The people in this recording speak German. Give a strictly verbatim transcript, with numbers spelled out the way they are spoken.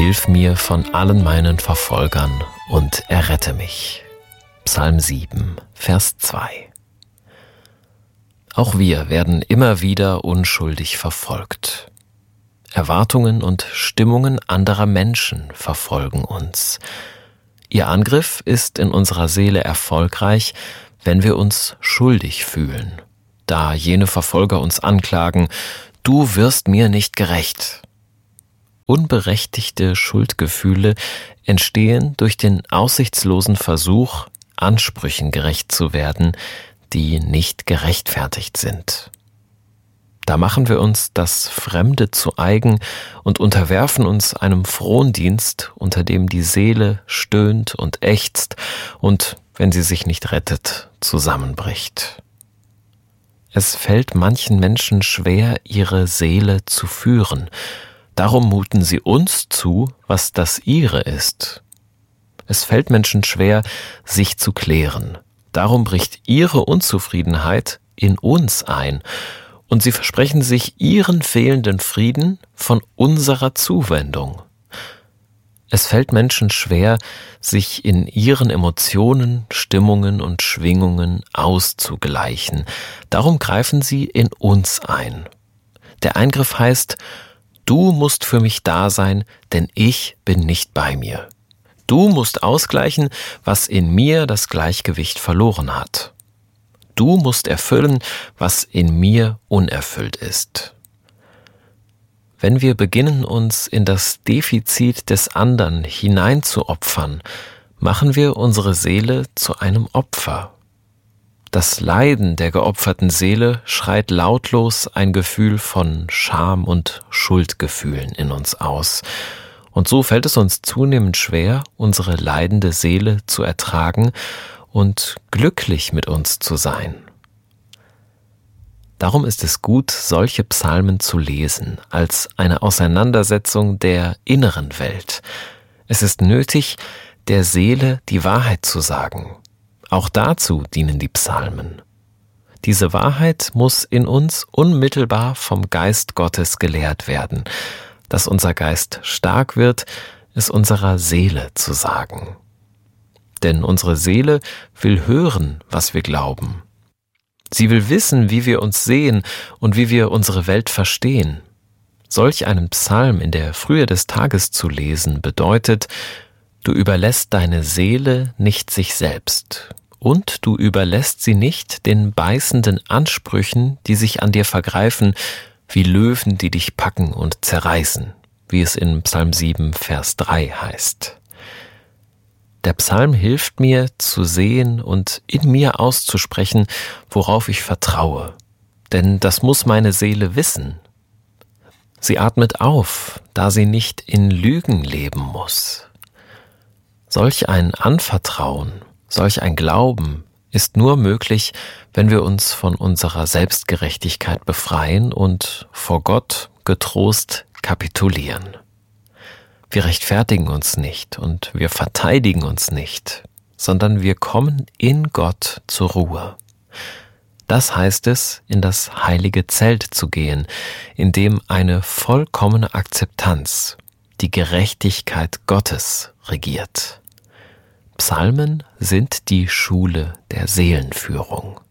Hilf mir von allen meinen Verfolgern und errette mich. Psalm sieben, Vers zwei. Auch wir werden immer wieder unschuldig verfolgt. Erwartungen und Stimmungen anderer Menschen verfolgen uns. Ihr Angriff ist in unserer Seele erfolgreich, wenn wir uns schuldig fühlen, da jene Verfolger uns anklagen: Du wirst mir nicht gerecht. Unberechtigte Schuldgefühle entstehen durch den aussichtslosen Versuch, Ansprüchen gerecht zu werden, die nicht gerechtfertigt sind. Da machen wir uns das Fremde zu eigen und unterwerfen uns einem Frondienst, unter dem die Seele stöhnt und ächzt und, wenn sie sich nicht rettet, zusammenbricht. Es fällt manchen Menschen schwer, ihre Seele zu führen. Darum muten sie uns zu, was das ihre ist. Es fällt Menschen schwer, sich zu klären. Darum bricht ihre Unzufriedenheit in uns ein und sie versprechen sich ihren fehlenden Frieden von unserer Zuwendung. Es fällt Menschen schwer, sich in ihren Emotionen, Stimmungen und Schwingungen auszugleichen. Darum greifen sie in uns ein. Der Eingriff heißt: Du musst für mich da sein, denn ich bin nicht bei mir. Du musst ausgleichen, was in mir das Gleichgewicht verloren hat. Du musst erfüllen, was in mir unerfüllt ist. Wenn wir beginnen, uns in das Defizit des anderen hineinzuopfern, machen wir unsere Seele zu einem Opfer. Das Leiden der geopferten Seele schreit lautlos ein Gefühl von Scham und Schuldgefühlen in uns aus. Und so fällt es uns zunehmend schwer, unsere leidende Seele zu ertragen und glücklich mit uns zu sein. Darum ist es gut, solche Psalmen zu lesen, als eine Auseinandersetzung der inneren Welt. Es ist nötig, der Seele die Wahrheit zu sagen. Auch dazu dienen die Psalmen. Diese Wahrheit muss in uns unmittelbar vom Geist Gottes gelehrt werden. Dass unser Geist stark wird, es unserer Seele zu sagen. Denn unsere Seele will hören, was wir glauben. Sie will wissen, wie wir uns sehen und wie wir unsere Welt verstehen. Solch einen Psalm in der Frühe des Tages zu lesen bedeutet: Du überlässt deine Seele nicht sich selbst und du überlässt sie nicht den beißenden Ansprüchen, die sich an dir vergreifen, wie Löwen, die dich packen und zerreißen, wie es in Psalm sieben, Vers drei heißt. Der Psalm hilft mir zu sehen und in mir auszusprechen, worauf ich vertraue, denn das muss meine Seele wissen. Sie atmet auf, da sie nicht in Lügen leben muss. Solch ein Anvertrauen, solch ein Glauben ist nur möglich, wenn wir uns von unserer Selbstgerechtigkeit befreien und vor Gott getrost kapitulieren. Wir rechtfertigen uns nicht und wir verteidigen uns nicht, sondern wir kommen in Gott zur Ruhe. Das heißt es, in das heilige Zelt zu gehen, in dem eine vollkommene Akzeptanz, die Gerechtigkeit Gottes regiert. Psalmen sind die Schule der Seelenführung.